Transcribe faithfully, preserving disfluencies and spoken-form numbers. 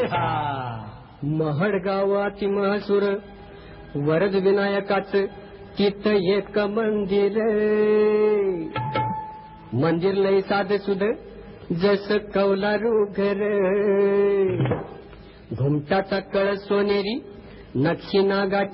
महड गावाती महसूर वरद विनायकाच तिथ एक मंदिर. मंदिर लई साधे सुध जस कौलारू घर. घुमटाचा कळस सोनेरी नक्षी नागाची